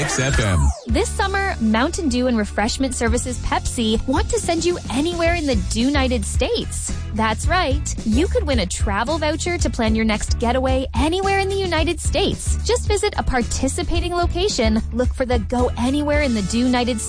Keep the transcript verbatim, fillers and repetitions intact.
Mix F M. This summer, Mountain Dew and Refreshment Services Pepsi want to send you anywhere in the Dew-United States. That's right. You could win a travel voucher to plan your next getaway anywhere in the United States. Just visit a participating location, look for the Go Anywhere in the Dew-United States